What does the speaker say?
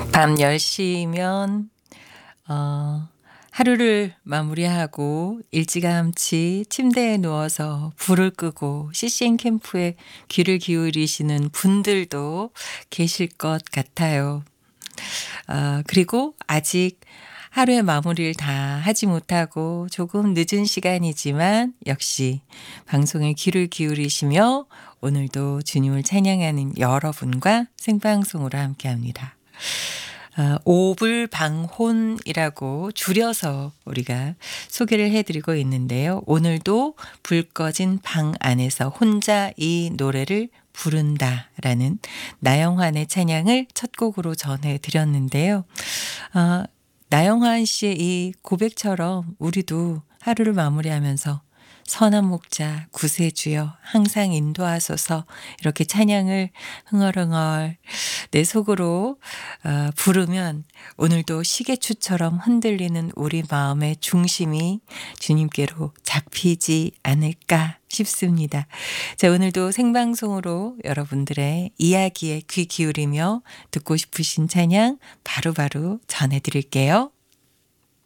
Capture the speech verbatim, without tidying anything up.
밤 열 시면 어 하루를 마무리하고 일찌감치 침대에 누워서 불을 끄고 씨씨엔 캠프에 귀를 기울이시는 분들도 계실 것 같아요. 아 그리고 아직 하루의 마무리를 다 하지 못하고 조금 늦은 시간이지만 역시 방송에 귀를 기울이시며 오늘도 주님을 찬양하는 여러분과 생방송으로 함께합니다. 아 오불방혼이라고 줄여서 우리가 소개를 해 드리고 있는데요. 오늘도 불 꺼진 방 안에서 혼자 이 노래를 부른다라는 나영환의 찬양을 첫 곡으로 전해 드렸는데요. 아 나영환 씨의 이 고백처럼 우리도 하루를 마무리하면서 선한 목자 구세주여 항상 인도하소서 이렇게 찬양을 흥얼흥얼 내 속으로 어 부르면 오늘도 시계추처럼 흔들리는 우리 마음의 중심이 주님께로 잡히지 않을까 싶습니다. 자, 오늘도 생방송으로 여러분들의 이야기에 귀 기울이며 듣고 싶으신 찬양 바로바로 전해 드릴게요.